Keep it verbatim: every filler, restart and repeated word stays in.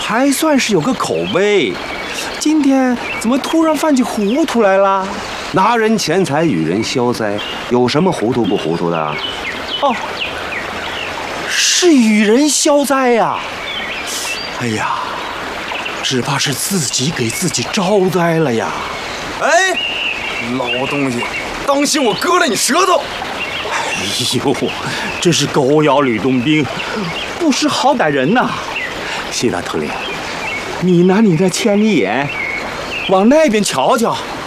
还算是有个口碑，今天怎么突然犯起糊涂来了？ 拿人钱财与人消灾，有什么糊涂不糊涂的？ 哦，是与人消灾呀！哎呀，只怕是自己给自己招灾了呀！ 哎，老东西，当心我割了你舌头！ 哎呦，这是狗咬吕洞宾，不识好歹人呐！谢大统领，你拿你的千里眼往那边瞧瞧。